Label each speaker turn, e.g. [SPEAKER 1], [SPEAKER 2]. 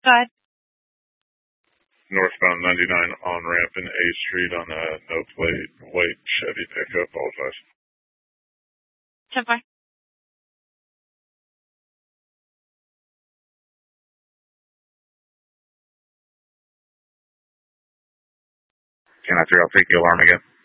[SPEAKER 1] Go ahead.
[SPEAKER 2] Northbound 99 on ramp in A Street on a no plate white Chevy pickup, all 5.
[SPEAKER 1] 10-4.
[SPEAKER 2] Can I 3, I'll take the alarm again.